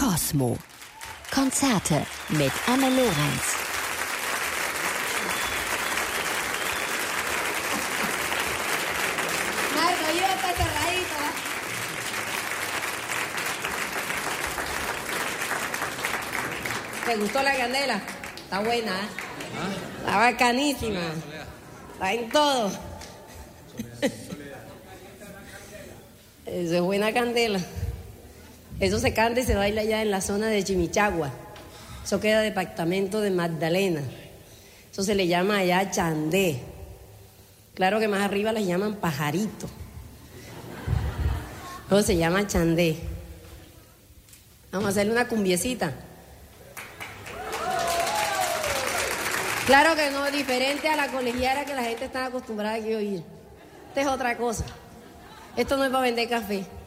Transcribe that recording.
Cosmo. Konzerte mit Anne Lorenz. Marco, yo está cerradito. ¿Te gustó la candela? Está buena, ¿eh? Está bacanísima. Está en todo. Eso es buena candela. Eso se canta y se baila ya en la zona de Chimichagua. Eso queda departamento de Magdalena. Eso se le llama allá chandé. Claro que más arriba les llaman pajarito. Eso se llama chandé. Vamos a hacerle una cumbiecita. Claro que no, diferente a la colegiala que la gente está acostumbrada aquí a oír. Esta es otra cosa. Esto no es para vender café.